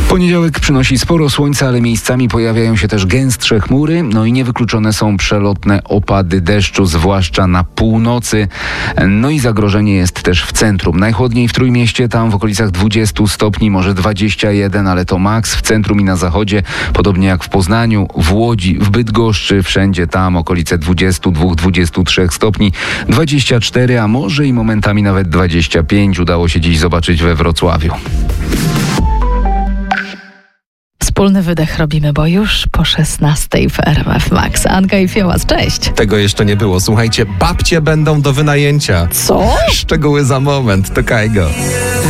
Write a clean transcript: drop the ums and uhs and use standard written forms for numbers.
Poniedziałek przynosi sporo słońca, ale miejscami pojawiają się też gęstsze chmury, no i niewykluczone są przelotne opady deszczu, zwłaszcza na północy. No i zagrożenie jest też w centrum. Najchłodniej w Trójmieście, tam w okolicach 20 stopni, może 21, ale to maks. W centrum i na zachodzie, podobnie jak w Poznaniu, w Łodzi, w Bydgoszczy, wszędzie tam okolice 22-23 stopni, 24, a może i momentami nawet 25 udało się dziś zobaczyć we Wrocławiu. Wspólny wydech robimy, bo już po 16 w RMF Max. Anka i Fiołas, cześć. Tego jeszcze nie było. Słuchajcie, babcie będą do wynajęcia. Co? Szczegóły za moment. To Kajgo.